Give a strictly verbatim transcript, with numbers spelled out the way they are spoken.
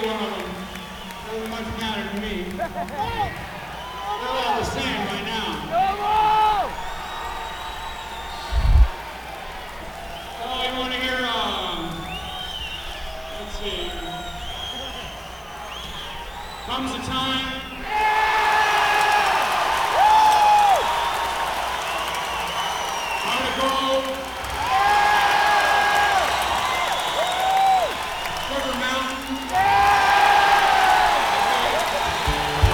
either one of them. Doesn't much matter to me. They're all the same by now. Oh, you want to hear, um, let's see. Comes a time